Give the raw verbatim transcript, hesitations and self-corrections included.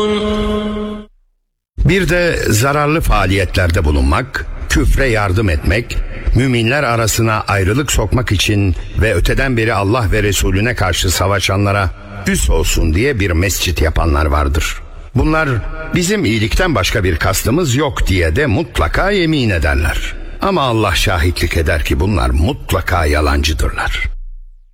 Bir de zararlı faaliyetlerde bulunmak, küfre yardım etmek, müminler arasına ayrılık sokmak için ve öteden beri Allah ve Resulüne karşı savaşanlara üs olsun diye bir mescit yapanlar vardır. Bunlar bizim iyilikten başka bir kastımız yok diye de mutlaka yemin ederler. Ama Allah şahitlik eder ki bunlar mutlaka yalancıdırlar.